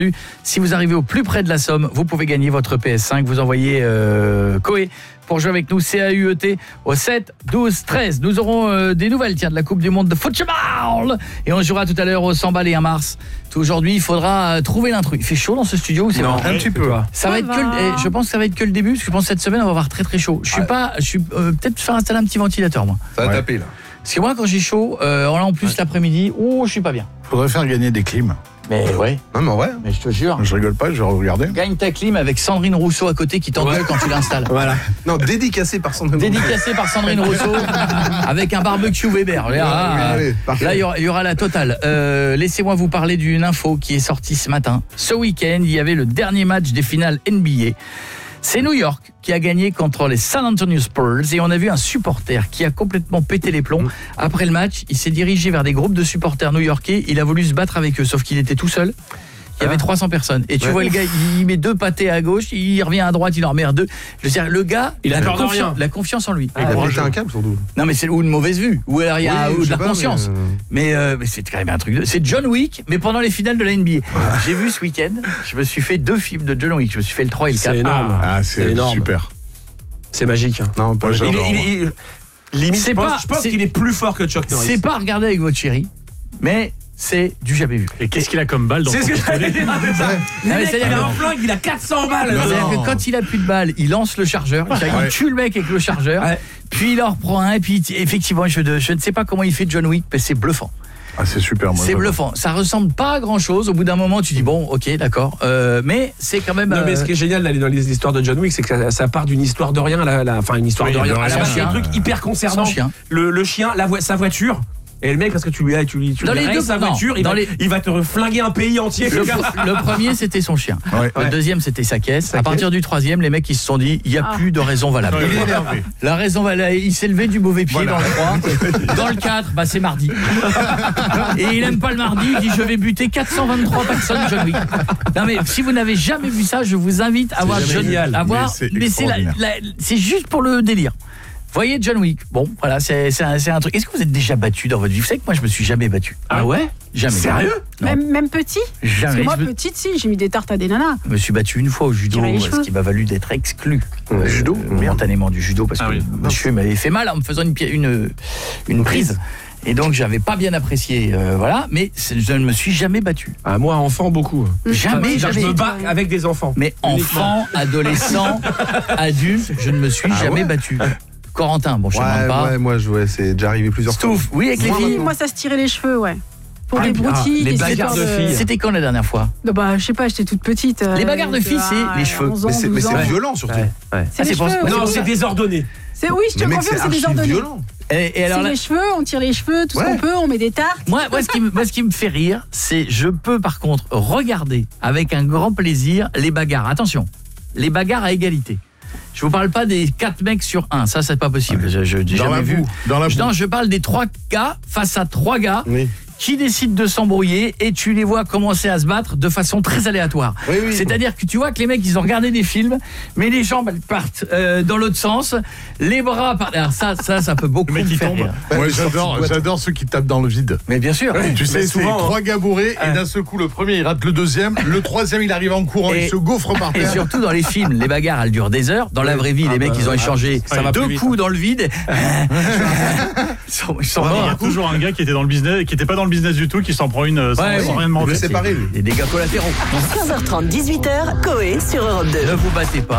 Si vous arrivez au plus près de la somme, vous pouvez gagner votre PS5. Vous envoyez Koé pour jouer avec nous, CAUET au 7 12 13. Nous aurons des nouvelles de la Coupe du monde de football et on jouera tout à l'heure au 100 balles et un mars. Aujourd'hui, il faudra trouver l'intrus. Il fait chaud dans ce studio ou c'est non, un petit peu. Ça va être je pense que ça va être que le début parce que je pense que cette semaine on va avoir très très chaud. Je suis peut-être faire installer un petit ventilateur moi. Ça va taper là. Parce que moi quand j'ai chaud, en plus l'après-midi, je suis pas bien. Faudrait faire gagner des clims. Mais ouais. Non mais en vrai. Mais je te jure. Je rigole pas, je vais regarder. Gagne ta clim avec Sandrine Rousseau à côté qui t'engueule quand tu l'installes. Voilà. Non, dédicacé par Sandrine Rousseau avec un barbecue Weber. Là, il y aura la totale. Laissez-moi vous parler d'une info qui est sortie ce matin. Ce week-end, il y avait le dernier match des finales NBA. C'est New York qui a gagné contre les San Antonio Spurs et on a vu un supporter qui a complètement pété les plombs. Après le match, il s'est dirigé vers des groupes de supporters new-yorkais, il a voulu se battre avec eux, sauf qu'il était tout seul. Il y avait 300 personnes. Et tu vois le gars, il met 2 pâtés à gauche, il revient à droite, il en remet 2. Je veux dire, le gars, il a la confiance en lui. Il a pété un câble surtout. Non mais c'est une mauvaise vue, ou alors il y a de la conscience. Mais c'est quand même un truc. C'est John Wick, mais pendant les finales de la NBA. J'ai vu ce week-end, je me suis fait 2 films de John Wick. Je me suis fait le 3 et le 4. C'est énorme. C'est énorme. Super. C'est magique. Non, pas limite, je pense qu'il est plus fort que Chuck Norris. C'est pas à regarder avec votre chérie, mais c'est du jamais vu. Et qu'est-ce qu'il a comme balle dans son pistolet ? Il a un flingue, il a 400 balles. C'est-à-dire que quand il a plus de balles, il lance le chargeur, il tue le mec avec le chargeur, puis il en reprend un, et puis effectivement, je ne sais pas comment il fait John Wick, mais c'est bluffant. Ah, c'est super, moi. C'est bluffant. Ça ressemble pas à grand chose. Au bout d'un moment, tu dis bon, ok, d'accord. Mais c'est quand même. Non, mais ce qui est génial dans les histoires de John Wick, c'est que ça part d'une histoire de rien, enfin une histoire de rien. C'est un truc hyper concernant. Le chien, sa voiture. Et le mec, parce que tu lui rayes sa voiture, il va te flinguer un pays entier. Le premier, c'était son chien. Le deuxième, c'était sa caisse. À partir du troisième, les mecs, ils se sont dit, il n'y a plus de raison valable. Il est énervé. La raison valable, il s'est levé du mauvais pied dans le 3. Dans le 4, c'est mardi. Et il aime pas le mardi, il dit, je vais buter 423 personnes, John Wick. Non mais, si vous n'avez jamais vu ça, je vous invite à voir John Wick. Mais c'est juste pour le délire. Voyez John Wick. Bon, voilà, c'est un truc. Est-ce que vous êtes déjà battu dans votre vie ? Vous savez que moi, je me suis jamais battu. Ah ouais ? Jamais. Sérieux ? Même petit ? Jamais. Parce que moi, petite, si, j'ai mis des tartes à des nanas. Je me suis battu une fois au judo, ce qui m'a valu d'être exclu. Judo ? Momentanément du judo, parce que monsieur m'avait fait mal en me faisant une prise. Et donc, j'avais pas bien apprécié, voilà. Mais je ne me suis jamais battu. Ah, moi, enfant, beaucoup. Jamais. Je me bats avec des enfants. Mais enfant, adolescent, adulte, je ne me suis jamais battu. Corentin, bon, je ne demande pas. Ouais, moi, c'est déjà arrivé plusieurs fois. Stouff, oui, avec les filles. Moi, ça se tirait les cheveux, pour des broutilles. Les bagarres de filles. C'était quand la dernière fois ? Je sais pas, j'étais toute petite. Les bagarres de filles, c'est les cheveux. Mais c'est violent, surtout. C'est les cheveux. Non, c'est désordonné. Oui, je te confirme, c'est désordonné. Et alors, c'est les cheveux, on tire les cheveux, tout ce qu'on peut, on met des tartes. Moi, ce qui me fait rire, c'est je peux par contre regarder avec un grand plaisir les bagarres. Attention, les bagarres à égalité. Je vous parle pas des 4 mecs sur 1, ça c'est pas possible. J'ai jamais vu. Non, je parle des 3 gars face à 3 gars. Oui. Qui décident de s'embrouiller et tu les vois commencer à se battre de façon très aléatoire. C'est-à-dire que tu vois que les mecs, ils ont regardé des films, mais les jambes, elles partent dans l'autre sens, les bras partent. Alors ça peut beaucoup me faire rire. Moi, j'adore ceux qui tapent dans le vide. Mais bien sûr. Tu sais, c'est 3 gars bourrés et d'un seul coup, le premier, il rate le deuxième, le troisième, il arrive en courant, il se gaufre par terre. Et surtout dans les films, les bagarres, elles durent des heures. Dans la vraie vie, les mecs, ils ont échangé 2 coups dans le vide. Ils sont morts. Il y a toujours un gars qui était dans le business, qui était pas dans le business du tout, qui s'en prend une sans rien demander. C'est pareil. Des dégâts collatéraux. 15h30, 18h, Koé sur Europe 2. Ne vous battez pas.